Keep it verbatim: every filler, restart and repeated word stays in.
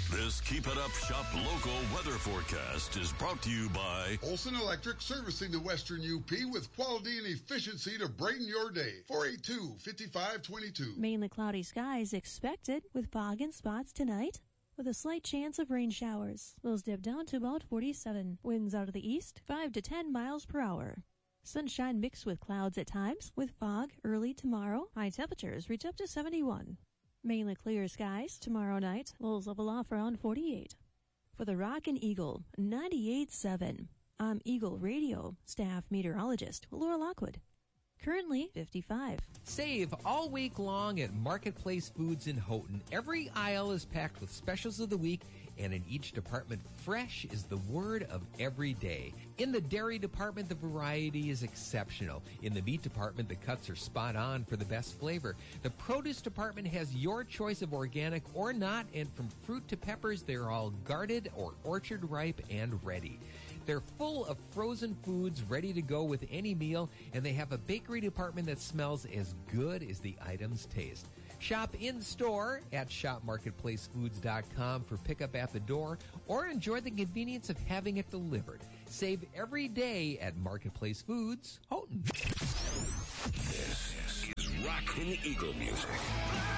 This Keep It Up Shop local weather forecast is brought to you by Olson Electric, servicing the Western U P with quality and efficiency to brighten your day. four eight two, five five two two. Mainly cloudy skies expected with fog and spots tonight, with a slight chance of rain showers. Lows dip down to about forty-seven. Winds out of the east, five to ten miles per hour. Sunshine mixed with clouds at times, with fog early tomorrow. High temperatures reach up to seventy-one. Mainly clear skies tomorrow night. Lows level off around forty-eight. For the Rockin' Eagle, ninety-eight point seven. I'm Eagle Radio staff meteorologist Laura Lockwood. Currently fifty-five. Save all week long at Marketplace Foods in Houghton. Every aisle is packed with specials of the week, and in each department, fresh is the word of every day. In the dairy department, the variety is exceptional. In the meat department, the cuts are spot on for the best flavor. The produce department has your choice of organic or not, and from fruit to peppers, they're all guarded or orchard ripe and ready. They're full of frozen foods ready to go with any meal, and they have a bakery department that smells as good as the items taste. Shop in-store at shop marketplace foods dot com for pickup at the door, or enjoy the convenience of having it delivered. Save every day at Marketplace Foods, Houghton. This is Rockin' Eagle Music.